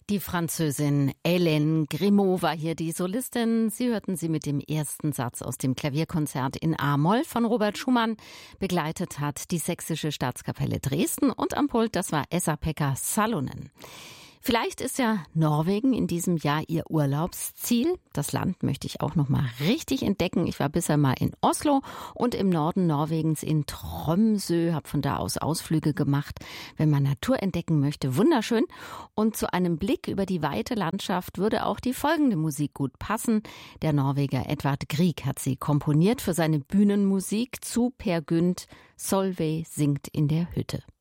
Die Französin Hélène Grimaud war hier die Solistin. Sie hörten sie mit dem ersten Satz aus dem Klavierkonzert in A-Moll von Robert Schumann. Begleitet hat die Sächsische Staatskapelle Dresden und am Pult, das war Esa-Pekka Salonen. Vielleicht ist ja Norwegen in diesem Jahr Ihr Urlaubsziel. Das Land möchte ich auch noch mal richtig entdecken. Ich war bisher mal in Oslo und im Norden Norwegens in Tromsø, habe von da aus Ausflüge gemacht. Wenn man Natur entdecken möchte, wunderschön. Und zu einem Blick über die weite Landschaft würde auch die folgende Musik gut passen. Der Norweger Edvard Grieg hat sie komponiert für seine Bühnenmusik zu Peer Gynt. Solveig singt in der Hütte.